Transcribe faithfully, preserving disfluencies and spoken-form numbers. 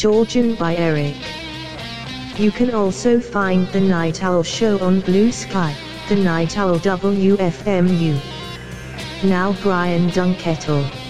Georgian by Eric. You can also find The Night Owl Show on Blue Sky, The Night Owl W F M U. Now Brian Dunkettle.